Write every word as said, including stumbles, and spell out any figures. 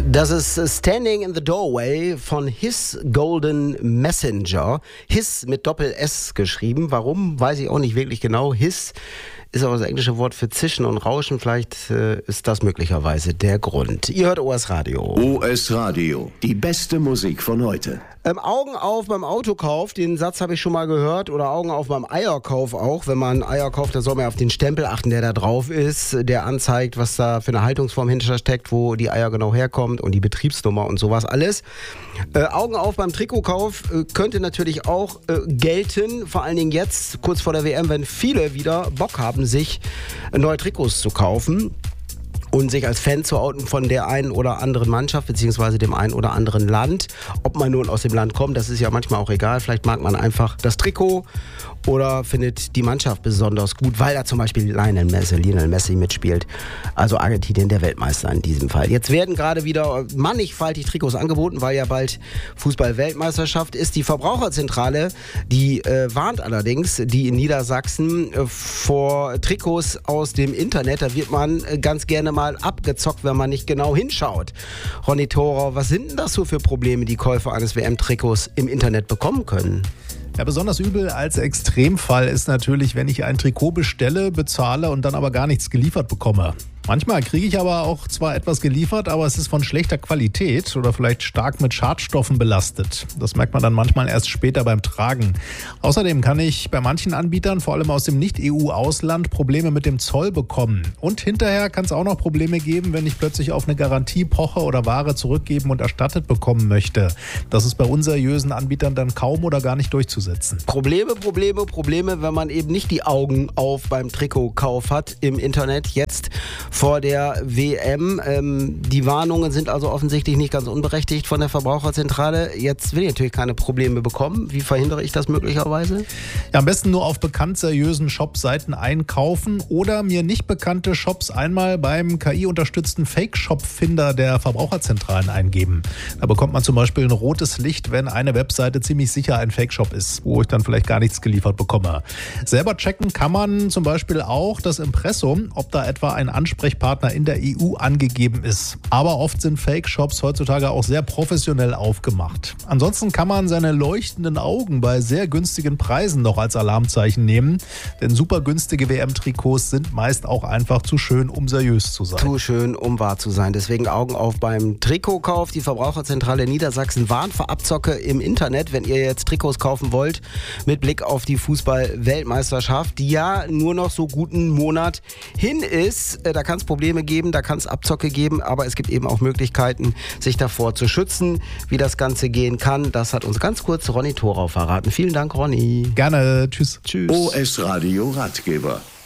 Das ist Standing in the Doorway von His Golden Messenger. His mit Doppel-S geschrieben. Warum, weiß ich auch nicht wirklich genau. His ist aber das englische Wort für Zischen und Rauschen. Vielleicht äh, ist das möglicherweise der Grund. Ihr hört O S Radio. O S Radio, die beste Musik von heute. Ähm, Augen auf beim Autokauf, den Satz habe ich schon mal gehört. Oder Augen auf beim Eierkauf auch. Wenn man Eier kauft, da soll man auf den Stempel achten, der da drauf ist, der anzeigt, was da für eine Haltungsform hintersteckt, wo die Eier genau herkommt und die Betriebsnummer und sowas alles. Äh, Augen auf beim Trikotkauf äh, könnte natürlich auch äh, gelten, vor allen Dingen jetzt, kurz vor der W M, wenn viele wieder Bock haben, sich neue Trikots zu kaufen und sich als Fan zu outen von der einen oder anderen Mannschaft beziehungsweise dem einen oder anderen Land. Ob man nun aus dem Land kommt, das ist ja manchmal auch egal. Vielleicht mag man einfach das Trikot oder findet die Mannschaft besonders gut, weil da zum Beispiel Lionel Messi, Lionel Messi mitspielt. Also Argentinien der Weltmeister in diesem Fall. Jetzt werden gerade wieder mannigfaltig Trikots angeboten, weil ja bald Fußball-Weltmeisterschaft ist. Die Verbraucherzentrale, die äh, warnt allerdings, die in Niedersachsen äh, vor Trikots aus dem Internet. Da wird man äh, ganz gerne mal abgezockt, wenn man nicht genau hinschaut. Ronny Thorer, was sind denn das so für Probleme, die Käufer eines W M-Trikots im Internet bekommen können? Ja, besonders übel als Extremfall ist natürlich, wenn ich ein Trikot bestelle, bezahle und dann aber gar nichts geliefert bekomme. Manchmal kriege ich aber auch zwar etwas geliefert, aber es ist von schlechter Qualität oder vielleicht stark mit Schadstoffen belastet. Das merkt man dann manchmal erst später beim Tragen. Außerdem kann ich bei manchen Anbietern, vor allem aus dem Nicht-E U-Ausland, Probleme mit dem Zoll bekommen. Und hinterher kann es auch noch Probleme geben, wenn ich plötzlich auf eine Garantie poche oder Ware zurückgeben und erstattet bekommen möchte. Das ist bei unseriösen Anbietern dann kaum oder gar nicht durchzusetzen. Probleme, Probleme, Probleme, wenn man eben nicht die Augen auf beim Trikotkauf hat im Internet. Jetzt vor der W M. Ähm, die Warnungen sind also offensichtlich nicht ganz unberechtigt von der Verbraucherzentrale. Jetzt will ich natürlich keine Probleme bekommen. Wie verhindere ich das möglicherweise? Ja, am besten nur auf bekannt seriösen Shop-Seiten einkaufen oder mir nicht bekannte Shops einmal beim K I-unterstützten Fake-Shop-Finder der Verbraucherzentralen eingeben. Da bekommt man zum Beispiel ein rotes Licht, wenn eine Webseite ziemlich sicher ein Fake-Shop ist, wo ich dann vielleicht gar nichts geliefert bekomme. Selber checken kann man zum Beispiel auch das Impressum, ob da etwa ein Ansprechpartner in der E U angegeben ist. Aber oft sind Fake-Shops heutzutage auch sehr professionell aufgemacht. Ansonsten kann man seine leuchtenden Augen bei sehr günstigen Preisen noch als Alarmzeichen nehmen, denn super günstige W M-Trikots sind meist auch einfach zu schön, um seriös zu sein. Zu schön, um wahr zu sein. Deswegen Augen auf beim Trikotkauf. Die Verbraucherzentrale Niedersachsen warnt vor Abzocke im Internet, wenn ihr jetzt Trikots kaufen wollt, mit Blick auf die Fußball-Weltmeisterschaft, die ja nur noch so guten Monat hin ist. Da kann es Probleme geben, da kann es Abzocke geben, aber es gibt eben auch Möglichkeiten, sich davor zu schützen. Wie das Ganze gehen kann, das hat uns ganz kurz Ronny Thorau verraten. Vielen Dank, Ronny. Gerne. Tschüss. Tschüss. O S Radio Ratgeber.